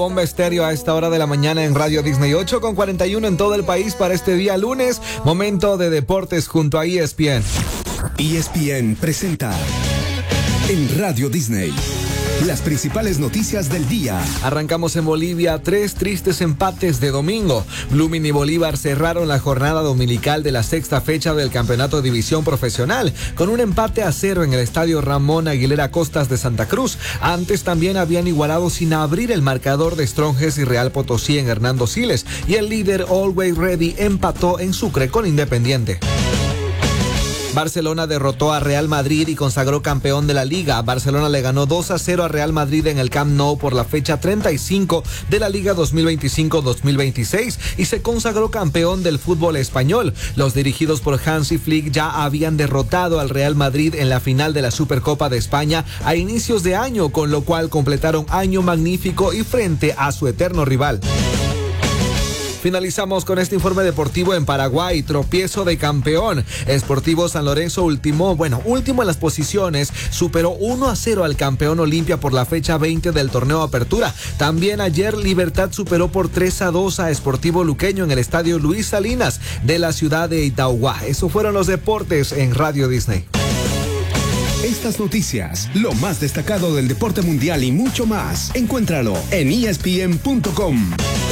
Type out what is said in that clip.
Bomba Estéreo a esta hora de la mañana en Radio Disney, 8:41 en todo el país para este día lunes, momento de deportes junto a ESPN. ESPN presenta en Radio Disney las principales noticias del día. Arrancamos en Bolivia, 3 tristes empates de domingo. Blooming y Bolívar cerraron la jornada dominical de la sexta fecha del Campeonato de División Profesional con un empate a 0 en el estadio Ramón Aguilera Costas de Santa Cruz. Antes también habían igualado sin abrir el marcador de Strongest y Real Potosí en Hernando Siles, y el líder Always Ready empató en Sucre con Independiente. Barcelona derrotó a Real Madrid y consagró campeón de la Liga. Barcelona le ganó 2-0 a Real Madrid en el Camp Nou por la fecha 35 de la Liga 2025-2026 y se consagró campeón del fútbol español. Los dirigidos por Hansi Flick ya habían derrotado al Real Madrid en la final de la Supercopa de España a inicios de año, con lo cual completaron año magnífico y frente a su eterno rival. Finalizamos con este informe deportivo en Paraguay. Tropiezo de campeón. Sportivo San Lorenzo último en las posiciones. Superó 1-0 al campeón Olimpia por la fecha 20 del torneo Apertura. También ayer Libertad superó por 3-2 a Sportivo Luqueño en el estadio Luis Salinas de la ciudad de Itauguá. Esos fueron los deportes en Radio Disney. Estas noticias, lo más destacado del deporte mundial y mucho más, encuéntralo en ESPN.com.